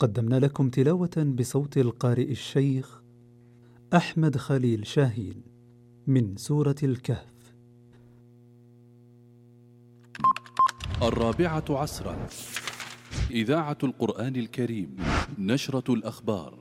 قدمنا لكم تلاوة بصوت القارئ الشيخ أحمد خليل شاهين من سورة الكهف. 4 إذاعة القرآن الكريم، نشرة الأخبار.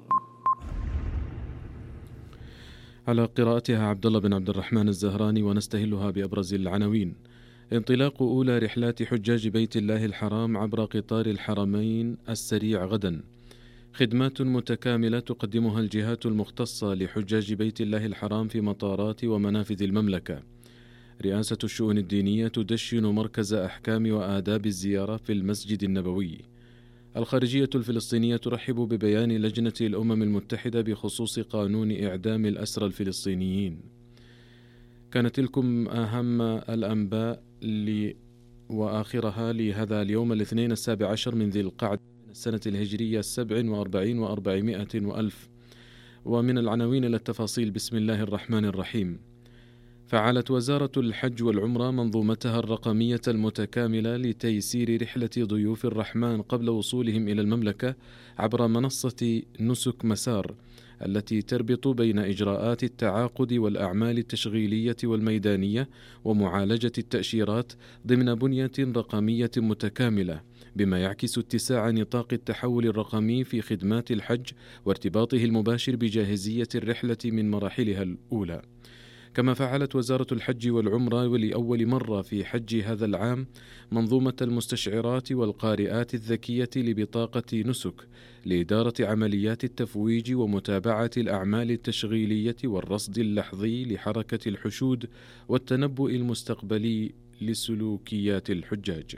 على قراءتها عبد الله بن عبد الرحمن الزهراني، ونستهلها بأبرز العناوين. انطلاق أولى رحلات حجاج بيت الله الحرام عبر قطار الحرمين السريع غدا. خدمات متكاملة تقدمها الجهات المختصة لحجاج بيت الله الحرام في مطارات ومنافذ المملكة. رئاسة الشؤون الدينية تدشن مركز أحكام وآداب الزيارة في المسجد النبوي. الخارجية الفلسطينية ترحب ببيان لجنة الأمم المتحدة بخصوص قانون إعدام الأسرى الفلسطينيين. كانت تلكم أهم الأنباء وآخرها لهذا اليوم الاثنين 17 من ذي القعدة من السنة الهجرية 47 و400 وألف. ومن العناوين إلى التفاصيل. بسم الله الرحمن الرحيم. فعلت وزارة الحج والعمرة منظومتها الرقمية المتكاملة لتيسير رحلة ضيوف الرحمن قبل وصولهم إلى المملكة عبر منصة نسك مسار، التي تربط بين إجراءات التعاقد والأعمال التشغيلية والميدانية ومعالجة التأشيرات ضمن بنية رقمية متكاملة، بما يعكس اتساع نطاق التحول الرقمي في خدمات الحج وارتباطه المباشر بجاهزية الرحلة من مراحلها الأولى. كما فعلت وزارة الحج والعمرة ولأول مرة في حج هذا العام منظومة المستشعرات والقارئات الذكية لبطاقة نسك لإدارة عمليات التفويج ومتابعة الأعمال التشغيلية والرصد اللحظي لحركة الحشود والتنبؤ المستقبلي لسلوكيات الحجاج.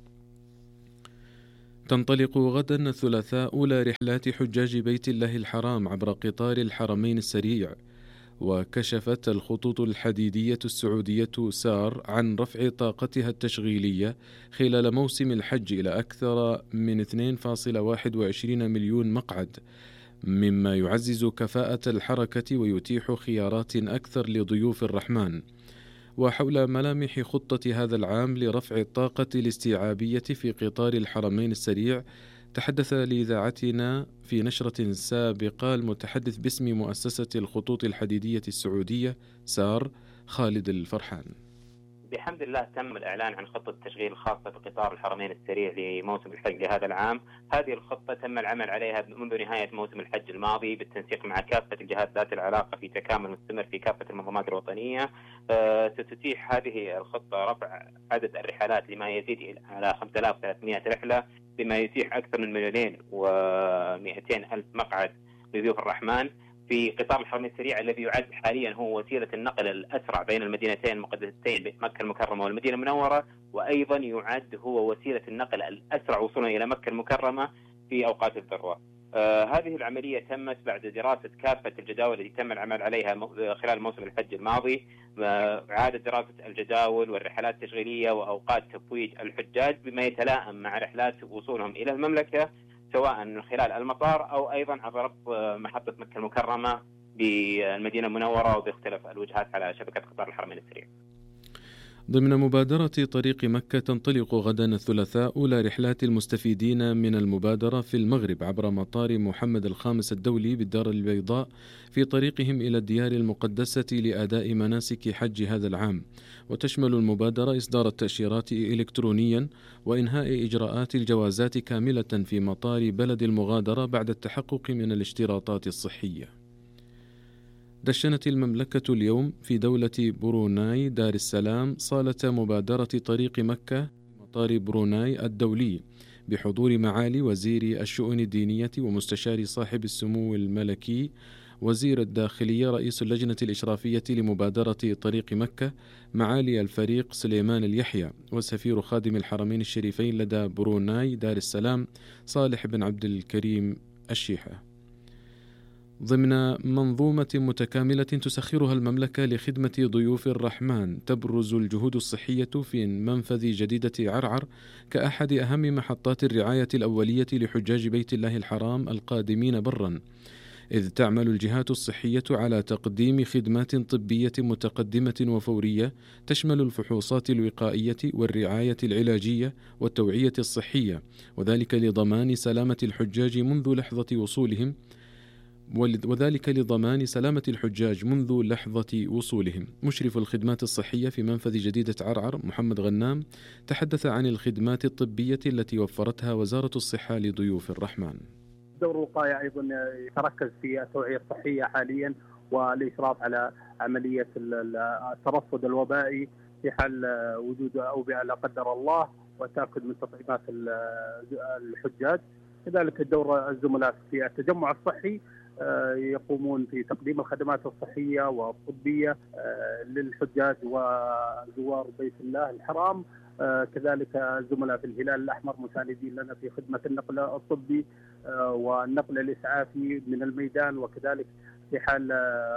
تنطلق غدا الثلاثاء أولى رحلات حجاج بيت الله الحرام عبر قطار الحرمين السريع. وكشفت الخطوط الحديدية السعودية سار عن رفع طاقتها التشغيلية خلال موسم الحج إلى أكثر من 2.21 مليون مقعد، مما يعزز كفاءة الحركة ويتيح خيارات أكثر لضيوف الرحمن. وحول ملامح خطة هذا العام لرفع الطاقة الاستيعابية في قطار الحرمين السريع، تحدث لإذاعتنا في نشرة سابقة المتحدث باسم مؤسسة الخطوط الحديدية السعودية سار خالد الفرحان. بحمد الله تم الإعلان عن خطة تشغيل الخاصة بقطار الحرمين السريع لموسم الحج لهذا العام. هذه الخطة تم العمل عليها منذ نهاية موسم الحج الماضي بالتنسيق مع كافة الجهات ذات العلاقة في تكامل مستمر في كافة المنظمات الوطنية. ستتيح هذه الخطة رفع عدد الرحلات لما يزيد على 5300 رحلة، بما يتيح أكثر من 2,200,000 مقعد لضيوف الرحمن في قطار الحرمين السريع، الذي يعد حاليا هو وسيلة النقل الأسرع بين المدينتين المقدستين مكة المكرمة والمدينة المنورة، وأيضا يعد هو وسيلة النقل الأسرع وصولا إلى مكة المكرمة في أوقات الذروة. هذه العملية تمت بعد دراسة كافة الجداول التي تم العمل عليها خلال موسم الحج الماضي، إعادة دراسة الجداول والرحلات التشغيلية وأوقات تفويج الحجاج بما يتلائم مع رحلات وصولهم إلى المملكة، سواء من خلال المطار أو أيضا عبر محطة مكة المكرمة بالمدينة المنورة وباختلاف الوجهات على شبكة قطار الحرمين السريع. ضمن مبادرة طريق مكة تنطلق غدا الثلاثاء أولى رحلات المستفيدين من المبادرة في المغرب عبر مطار محمد الخامس الدولي بالدار البيضاء في طريقهم إلى الديار المقدسة لأداء مناسك حج هذا العام. وتشمل المبادرة إصدار التأشيرات إلكترونيا وإنهاء إجراءات الجوازات كاملة في مطار بلد المغادرة بعد التحقق من الاشتراطات الصحية. دشنت المملكة اليوم في دولة بروناي دار السلام صالة مبادرة طريق مكة مطار بروناي الدولي بحضور معالي وزير الشؤون الدينية ومستشار صاحب السمو الملكي وزير الداخلية رئيس اللجنة الإشرافية لمبادرة طريق مكة معالي الفريق سليمان اليحيى وسفير خادم الحرمين الشريفين لدى بروناي دار السلام صالح بن عبد الكريم الشيحة. ضمن منظومة متكاملة تسخرها المملكة لخدمة ضيوف الرحمن، تبرز الجهود الصحية في منفذ جديدة عرعر كأحد أهم محطات الرعاية الأولية لحجاج بيت الله الحرام القادمين برا، إذ تعمل الجهات الصحية على تقديم خدمات طبية متقدمة وفورية تشمل الفحوصات الوقائية والرعاية العلاجية والتوعية الصحية، وذلك لضمان سلامة الحجاج منذ لحظة وصولهم. مشرف الخدمات الصحية في منفذ جديدة عرعر محمد غنام تحدث عن الخدمات الطبية التي وفرتها وزارة الصحة لضيوف الرحمن. دور الوقاية أيضا يتركز في التوعية الصحية حاليا والإشراف على عملية الترصد الوبائي في حال وجود أوبئة لا قدر الله، والتأكد من تطعيمات الحجاج. كذلك دور الزملاء في التجمع الصحي يقومون في تقديم الخدمات الصحية والطبية للحجاج وزوار بيت الله الحرام. كذلك الزملاء في الهلال الأحمر مساندين لنا في خدمة النقل الطبي والنقل الإسعافي من الميدان، وكذلك في حال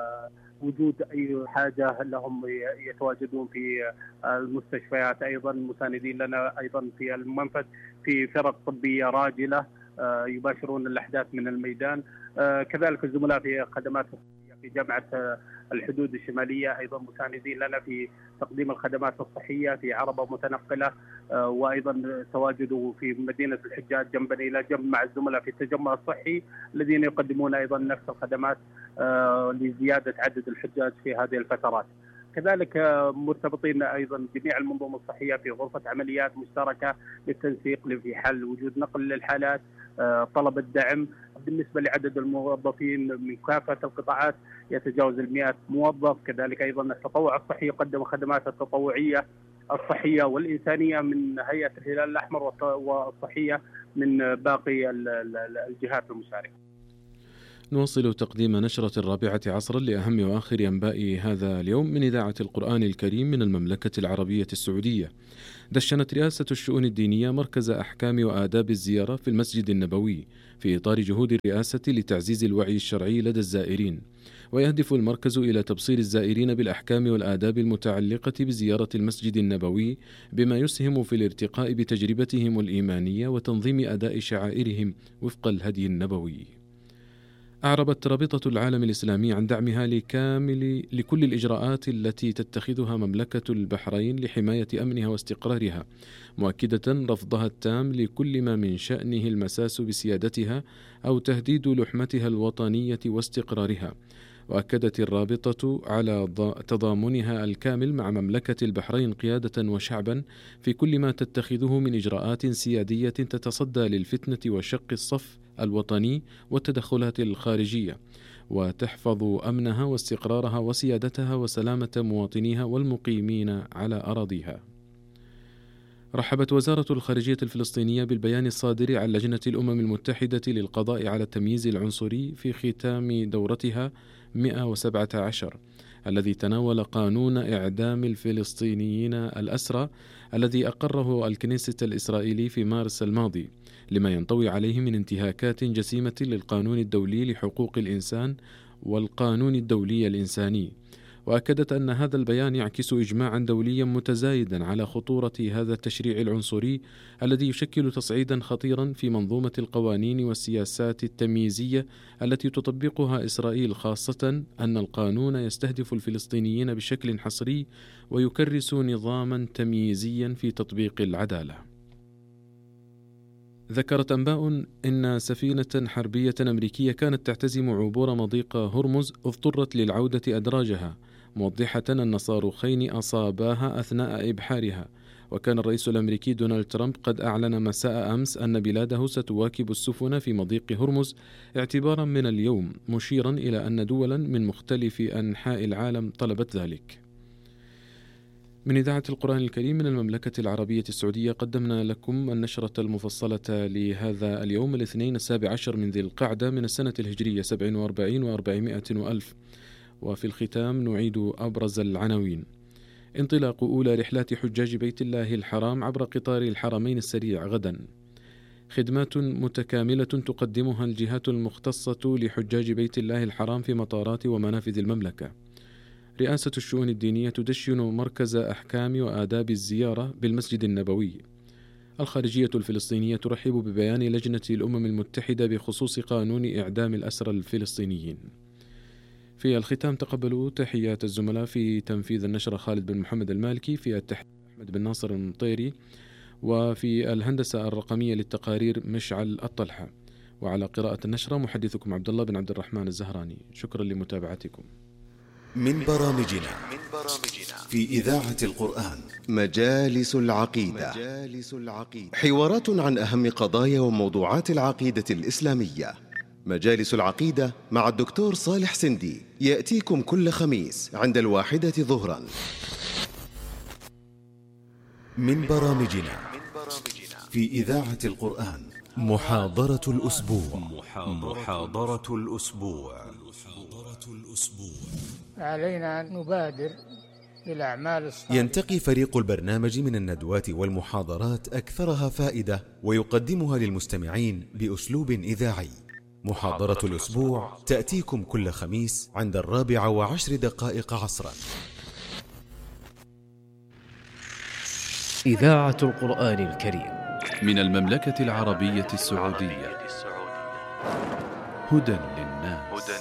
وجود أي حاجة لهم يتواجدون في المستشفيات أيضا مساندين لنا أيضا في المنفذ في فرق طبية راجلة يباشرون الأحداث من الميدان. كذلك الزملاء في خدمات في جامعة الحدود الشمالية أيضا مساندين لنا في تقديم الخدمات الصحية في عربة متنقلة، وأيضا تواجدوا في مدينة الحجاج جنبا إلى جنب مع الزملاء في التجمع الصحي الذين يقدمون أيضا نفس الخدمات لزيادة عدد الحجاج في هذه الفترات. كذلك مرتبطين أيضا جميع المنظومة الصحية في غرفة عمليات مشتركة للتنسيق في حال وجود نقل للحالات، طلب الدعم. بالنسبة لعدد الموظفين من كافة القطاعات يتجاوز 100 موظف. كذلك أيضا التطوع الصحي يقدم خدمات التطوعية الصحية والإنسانية من هيئة الهلال الأحمر والصحية من باقي الجهات المشاركة. نواصل تقديم نشرة 14 لأهم وآخر أنباء هذا اليوم من إذاعة القرآن الكريم من المملكة العربية السعودية. دشنت رئاسة الشؤون الدينية مركز أحكام وآداب الزيارة في المسجد النبوي في إطار جهود الرئاسة لتعزيز الوعي الشرعي لدى الزائرين، ويهدف المركز إلى تبصير الزائرين بالأحكام والآداب المتعلقة بزيارة المسجد النبوي، بما يسهم في الارتقاء بتجربتهم الإيمانية وتنظيم أداء شعائرهم وفق الهدي النبوي. أعربت رابطة العالم الإسلامي عن دعمها لكل الإجراءات التي تتخذها مملكة البحرين لحماية أمنها واستقرارها، مؤكدة رفضها التام لكل ما من شأنه المساس بسيادتها أو تهديد لحمتها الوطنية واستقرارها. وأكدت الرابطة على تضامنها الكامل مع مملكة البحرين قيادة وشعبا في كل ما تتخذه من إجراءات سيادية تتصدى للفتنة وشق الصف الوطني والتدخلات الخارجية، وتحفظ أمنها واستقرارها وسيادتها وسلامة مواطنيها والمقيمين على أراضيها. رحبت وزارة الخارجية الفلسطينية بالبيان الصادر عن لجنة الأمم المتحدة للقضاء على التمييز العنصري في ختام دورتها 117 الذي تناول قانون إعدام الفلسطينيين الأسرى الذي أقره الكنيست الإسرائيلي في مارس الماضي، لما ينطوي عليه من انتهاكات جسيمة للقانون الدولي لحقوق الإنسان والقانون الدولي الإنساني. وأكدت أن هذا البيان يعكس إجماعا دوليا متزايدا على خطورة هذا التشريع العنصري الذي يشكل تصعيدا خطيرا في منظومة القوانين والسياسات التمييزية التي تطبقها إسرائيل، خاصة أن القانون يستهدف الفلسطينيين بشكل حصري ويكرس نظاما تمييزيا في تطبيق العدالة. ذكرت أنباء أن سفينة حربية أمريكية كانت تعتزم عبور مضيق هرمز اضطرت للعودة أدراجها، موضحة أن صاروخين أصاباها أثناء إبحارها. وكان الرئيس الأمريكي دونالد ترامب قد أعلن مساء أمس أن بلاده ستواكب السفن في مضيق هرمز اعتبارا من اليوم، مشيرا إلى أن دولا من مختلف أنحاء العالم طلبت ذلك. من إذاعة القرآن الكريم من المملكة العربية السعودية قدمنا لكم النشرة المفصلة لهذا اليوم الاثنين 17 من ذي القعدة من السنة الهجرية 47 و400 وألف. وفي الختام نعيد أبرز العناوين. انطلاق أولى رحلات حجاج بيت الله الحرام عبر قطار الحرمين السريع غدا. خدمات متكاملة تقدمها الجهات المختصة لحجاج بيت الله الحرام في مطارات ومنافذ المملكة. رئاسة الشؤون الدينية تدشن مركز أحكام وآداب الزيارة بالمسجد النبوي. الخارجية الفلسطينية ترحب ببيان لجنة الأمم المتحدة بخصوص قانون إعدام الأسرى الفلسطينيين. في الختام تقبلوا تحيات الزملاء في تنفيذ النشرة خالد بن محمد المالكي، في التحرير أحمد بن ناصر المطيري، وفي الهندسة الرقمية للتقارير مشعل الطلحة، وعلى قراءة النشرة محدثكم عبد الله بن عبد الرحمن الزهراني. شكرا لمتابعتكم. من برامجنا في إذاعة القرآن مجالس العقيدة، حوارات عن أهم قضايا وموضوعات العقيدة الإسلامية. مجالس العقيدة مع الدكتور صالح سندي يأتيكم كل خميس عند 13:00 ظهرا. من برامجنا في إذاعة القرآن محاضرة الأسبوع. علينا أن نبادر بالأعمال الصالحة. ينتقي فريق البرنامج من الندوات والمحاضرات أكثرها فائدة ويقدمها للمستمعين بأسلوب إذاعي. محاضرة الأسبوع تأتيكم كل خميس عند 4:10 عصرا. إذاعة القرآن الكريم من المملكة العربية السعودية، هدى للناس.